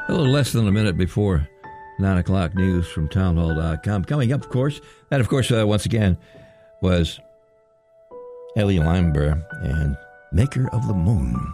A little less than a minute before 9 o'clock news from townhall.com. Coming up, of course, once again, was Ellie Limber and Maker of the Moon.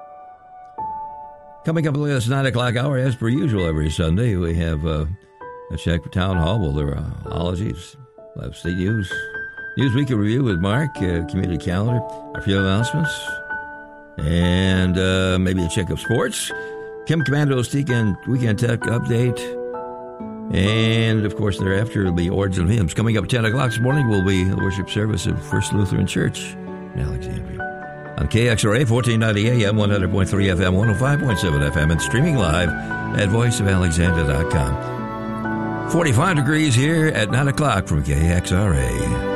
Coming up at this 9 o'clock hour, as per usual every Sunday, we have a check for Town Hall. Well, there are ologies, live state news, Newsweek in Review with Mark, community calendar, our few announcements, and maybe a check of sports. Kim Commando's Weekend Tech Update. And, of course, thereafter will be Ords and Hymns. Coming up at 10 o'clock this morning will be the worship service of First Lutheran Church in Alexandria. On KXRA, 1490 AM, 100.3 FM, 105.7 FM, and streaming live at voiceofalexandria.com. 45 degrees here at 9 o'clock from KXRA.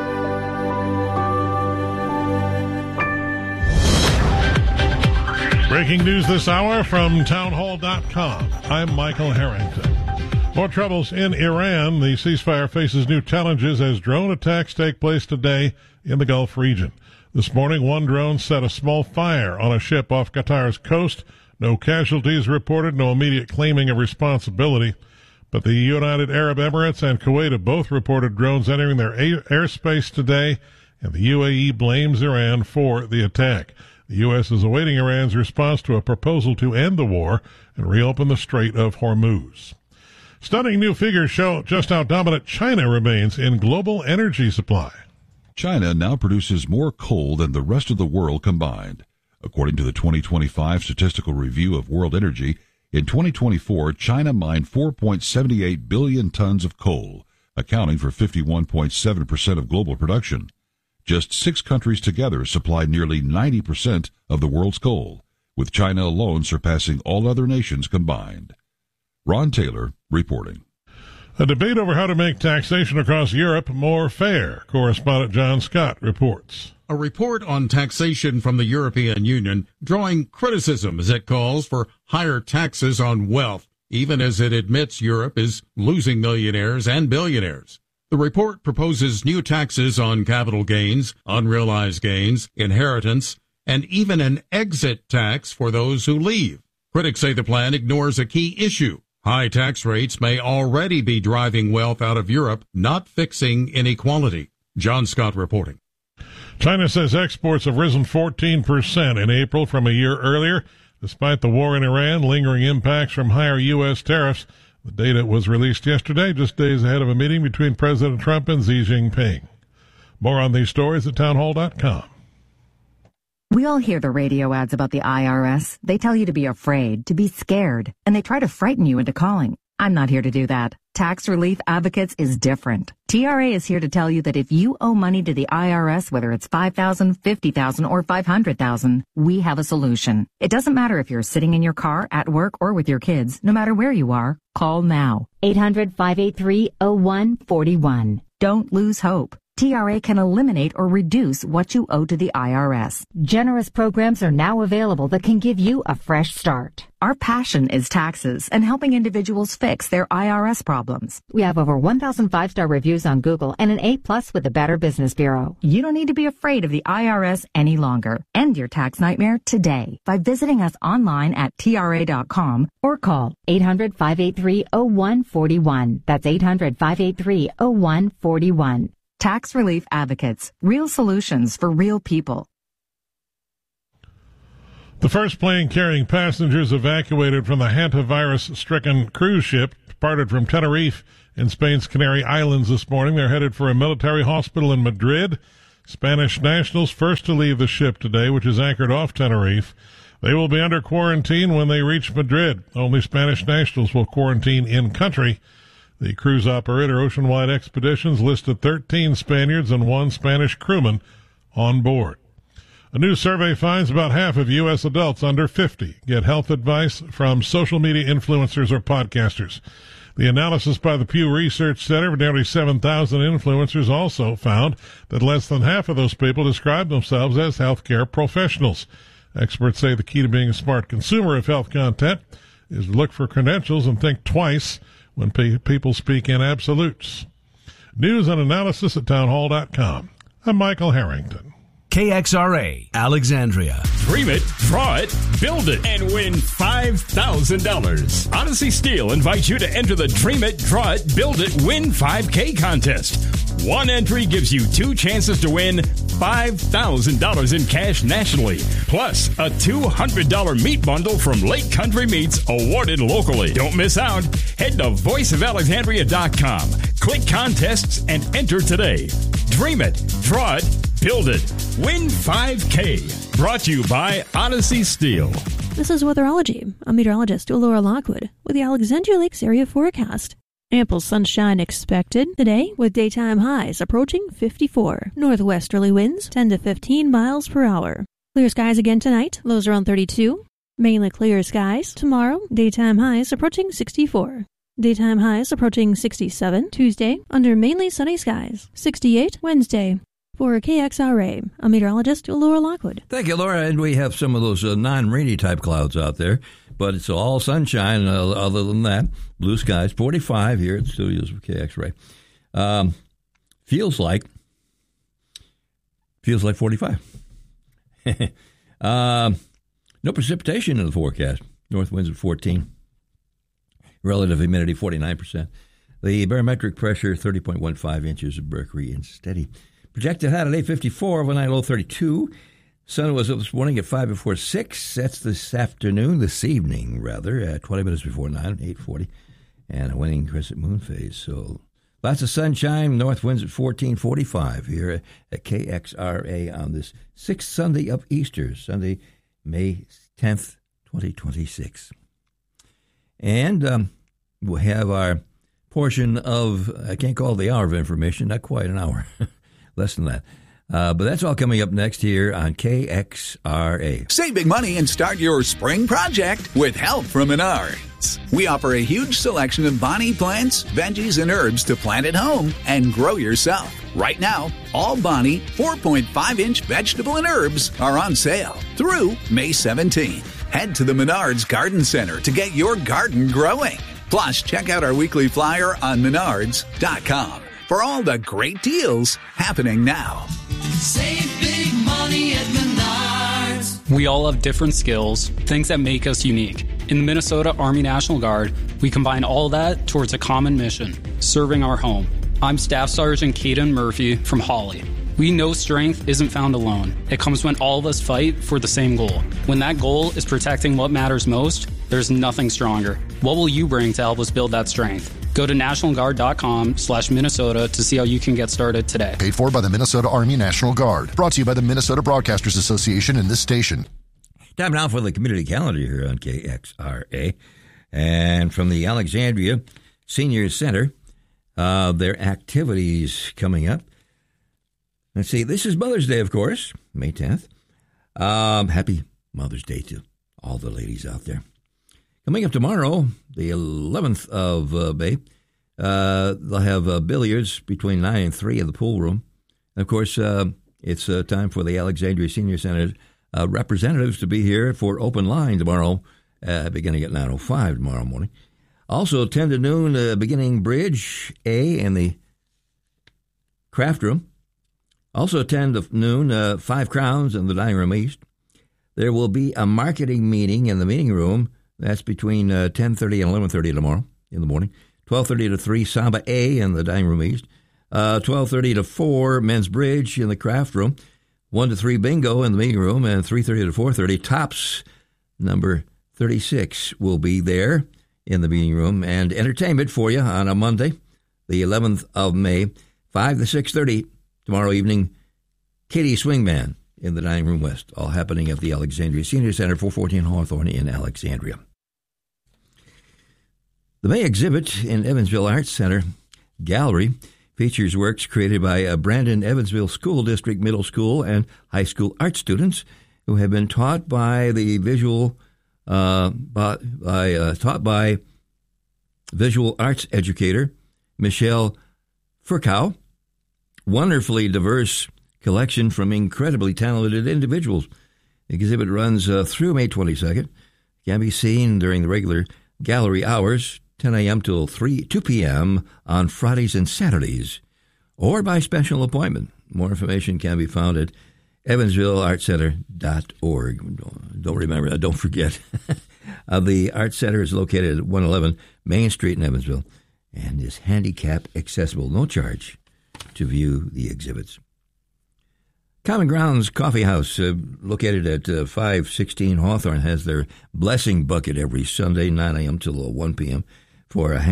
Breaking news this hour from townhall.com. I'm Michael Harrington. More troubles in Iran. The ceasefire faces new challenges as drone attacks take place today in the Gulf region. This morning, one drone set a small fire on a ship off Qatar's coast. No casualties reported, no immediate claiming of responsibility. But the United Arab Emirates and Kuwait have both reported drones entering their airspace today, and the UAE blames Iran for the attack. The U.S. is awaiting Iran's response to a proposal to end the war and reopen the Strait of Hormuz. Stunning new figures show just how dominant China remains in global energy supply. China now produces more coal than the rest of the world combined. According to the 2025 Statistical Review of World Energy, in 2024, China mined 4.78 billion tons of coal, accounting for 51.7% of global production. Just 6 countries together supply nearly 90% of the world's coal, with China alone surpassing all other nations combined. Ron Taylor reporting. A debate over how to make taxation across Europe more fair. Correspondent John Scott reports. A report on taxation from the European Union drawing criticism as it calls for higher taxes on wealth, even as it admits Europe is losing millionaires and billionaires. The report proposes new taxes on capital gains, unrealized gains, inheritance, and even an exit tax for those who leave. Critics say the plan ignores a key issue. High tax rates may already be driving wealth out of Europe, not fixing inequality. John Scott reporting. China says exports have risen 14% in April from a year earlier, despite the war in Iran, lingering impacts from higher U.S. tariffs. The data was released yesterday, just days ahead of a meeting between President Trump and Xi Jinping. More on these stories at townhall.com. We all hear the radio ads about the IRS. They tell you to be afraid, to be scared, and they try to frighten you into calling. I'm not here to do that. Tax Relief Advocates is different. TRA is here to tell you that if you owe money to the IRS, whether it's $5,000, $50,000, or $500,000, we have a solution. It doesn't matter if you're sitting in your car, at work, or with your kids. No matter where you are, call now. 800-583-0141. Don't lose hope. TRA can eliminate or reduce what you owe to the IRS. Generous programs are now available that can give you a fresh start. Our passion is taxes and helping individuals fix their IRS problems. We have over 1,000 5-star reviews on Google and an A+ with the Better Business Bureau. You don't need to be afraid of the IRS any longer. End your tax nightmare today by visiting us online at TRA.com or call 800-583-0141. That's 800-583-0141. Tax Relief Advocates, real solutions for real people. The first plane carrying passengers evacuated from the hantavirus-stricken cruise ship departed from Tenerife in Spain's Canary Islands this morning. They're headed for a military hospital in Madrid. Spanish nationals first to leave the ship today, which is anchored off Tenerife. They will be under quarantine when they reach Madrid. Only Spanish nationals will quarantine in country. The cruise operator Oceanwide Expeditions listed 13 Spaniards and 1 Spanish crewman on board. A new survey finds about half of U.S. adults under 50 get health advice from social media influencers or podcasters. The analysis by the Pew Research Center of nearly 7,000 influencers also found that less than half of those people describe themselves as healthcare professionals. Experts say the key to being a smart consumer of health content is to look for credentials and think twice when people speak in absolutes. News and analysis at townhall.com. I'm Michael Harrington. KXRA, Alexandria. Dream it, draw it, build it, and win $5,000. Odyssey Steel invites you to enter the Dream It, Draw It, Build It, Win 5K contest. One entry gives you 2 chances to win $5,000 in cash nationally, plus a $200 meat bundle from Lake Country Meats awarded locally. Don't miss out. Head to voiceofalexandria.com, click contests, and enter today. Dream it, draw it, build it, win 5K. Brought to you by Odyssey Steel. This is Weatherology. I'm meteorologist Laura Lockwood with the Alexandria Lakes area forecast. Ample sunshine expected today with daytime highs approaching 54. Northwesterly winds 10 to 15 miles per hour. Clear skies again tonight, lows around 32. Mainly clear skies tomorrow, daytime highs approaching 64. Daytime highs approaching 67 Tuesday under mainly sunny skies. 68 Wednesday. For KXRA, I'm meteorologist Laura Lockwood. Thank you, Laura. And we have some of those non-rainy type clouds out there, but it's all sunshine other than that. Blue skies, 45 here at studios of KXRA. Feels like 45. No precipitation in the forecast. North winds at 14. Relative humidity, 49%. The barometric pressure, 30.15 inches of mercury and steady. Projected high at 8:54, overnight low 32. Sun was up this morning at 5 before 6. That's this evening, at 20 minutes before 9, 8:40. And a waning crescent moon phase. So lots of sunshine, north winds at 14:45 here at KXRA on this 6th Sunday of Easter, Sunday, May 10th, 2026. And we'll have our portion of, I can't call it the hour of information, not quite an hour. Less than that. But that's all coming up next here on KXRA. Save big money and start your spring project with help from Menards. We offer a huge selection of Bonnie plants, veggies, and herbs to plant at home and grow yourself. Right now, all Bonnie 4.5-inch vegetable and herbs are on sale through May 17th. Head to the Menards Garden Center to get your garden growing. Plus, check out our weekly flyer on Menards.com. for all the great deals happening now. Save big money at Menards. We all have different skills, things that make us unique. In the Minnesota Army National Guard, we combine all that towards a common mission, serving our home. I'm Staff Sergeant Caden Murphy from Hawley. We know strength isn't found alone. It comes when all of us fight for the same goal. When that goal is protecting what matters most, there's nothing stronger. What will you bring to help us build that strength? Go to nationalguard.com/Minnesota to see how you can get started today. Paid for by the Minnesota Army National Guard. Brought to you by the Minnesota Broadcasters Association and this station. Time now for the community calendar here on KXRA. And from the Alexandria Senior Center, their activities coming up. Let's see, this is Mother's Day, of course, May 10th. Happy Mother's Day to all the ladies out there. Coming up tomorrow, the 11th of May, they'll have billiards between 9 and 3 in the pool room. And of course, it's time for the Alexandria Senior Center representatives to be here for open line tomorrow, beginning at 9:05 tomorrow morning. Also, 10 to noon, beginning Bridge A in the craft room. Also, 10 to noon, 5 Crowns in the dining room east. There will be a marketing meeting in the meeting room. That's between 10:30 and 11:30 tomorrow in the morning. 12:30 to 3, Samba A in the dining room east. 12:30 to 4, Men's Bridge in the craft room. 1 to 3, Bingo in the meeting room. And 3:30 to 4:30, Tops number 36 will be there in the meeting room. And entertainment for you on a Monday, the 11th of May, 5 to 6:30 tomorrow evening, Katie Swingman in the dining room west, all happening at the Alexandria Senior Center, 414 Hawthorne in Alexandria. The May exhibit in Evansville Arts Center Gallery features works created by Brandon Evansville School District Middle School and high school art students who have been taught by the visual arts educator Michelle Furkow. Wonderfully diverse collection from incredibly talented individuals. The exhibit runs through May 22nd. Can be seen during the regular gallery hours, 10 a.m. till 2 p.m. on Fridays and Saturdays, or by special appointment. More information can be found at EvansvilleArtCenter.org. Don't forget. The Art Center is located at 111 Main Street in Evansville and is handicap accessible, no charge, to view the exhibits. Common Grounds Coffee House, located at 516 Hawthorne, has their blessing bucket every Sunday, 9 a.m. till 1 p.m. for a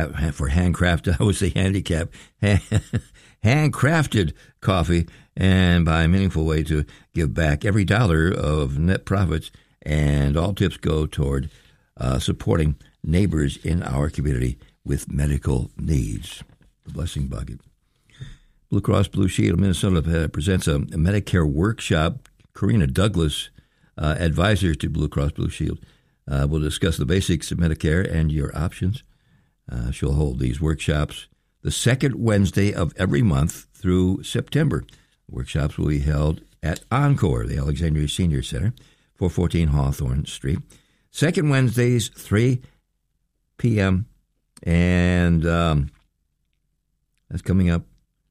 handcrafted coffee, and by a meaningful way to give back. Every dollar of net profits and all tips go toward supporting neighbors in our community with medical needs. The blessing bucket. Blue Cross Blue Shield of Minnesota presents a Medicare workshop. Karina Douglas, advisor to Blue Cross Blue Shield, will discuss the basics of Medicare and your options. She'll hold these workshops the second Wednesday of every month through September. Workshops will be held at Encore, the Alexandria Senior Center, 414 Hawthorne Street. Second Wednesdays, 3 p.m., and that's coming up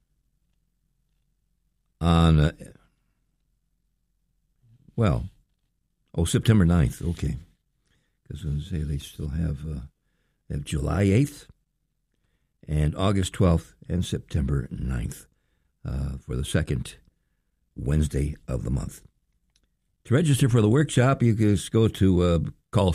on, September 9th. Okay. Because I was going to say they still have July 8th and August 12th and September 9th for the second Wednesday of the month. To register for the workshop, you can just go to call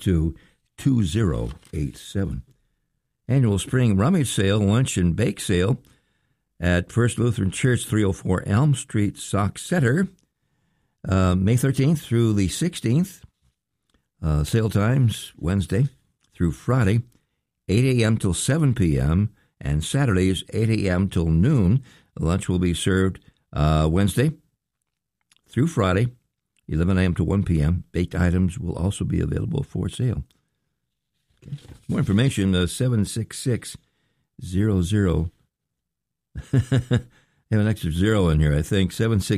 762-2087. Annual Spring Rummage Sale, Lunch and Bake Sale at First Lutheran Church, 304 Elm Street, Sauk Center, May 13th through the 16th. Sale times, Wednesday through Friday, 8 a.m. till 7 p.m., and Saturdays, 8 a.m. till noon. Lunch will be served Wednesday through Friday, 11 a.m. to 1 p.m. Baked items will also be available for sale. Okay. More information, 766-00. I have an extra zero in here, I think.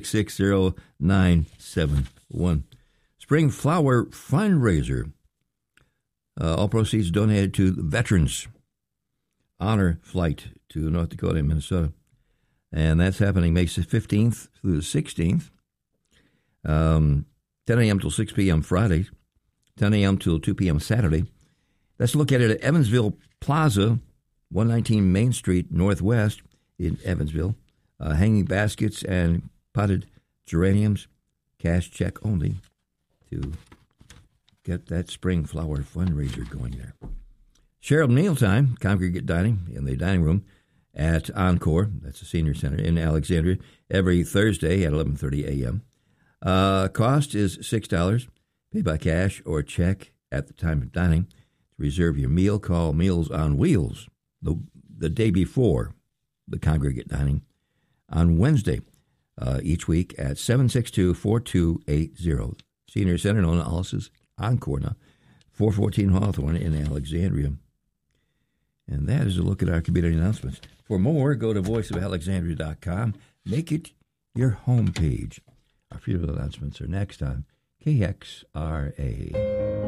766-0971. Spring Flower Fundraiser. All proceeds donated to the Veterans Honor Flight to North Dakota and Minnesota. And that's happening May 15th through the 16th. 10 a.m. till 6 p.m. Friday, 10 a.m. till 2 p.m. Saturday. That's located at Evansville Plaza, 119 Main Street Northwest in Evansville. Hanging baskets and potted geraniums, cash check only to get that spring flower fundraiser going there. Cheryl Mealtime, congregate dining in the dining room at Encore, that's the senior center in Alexandria, every Thursday at 11:30 a.m. Cost is $6. Pay by cash or check at the time of dining. To reserve your meal, call Meals on Wheels the day before the congregate dining on Wednesday each week at 762-4280. Senior Center, known as Encore now, 414 Hawthorne in Alexandria. And that is a look at our community announcements. For more, go to voiceofalexandria.com. Make it your homepage. Our funeral announcements are next on KXRA.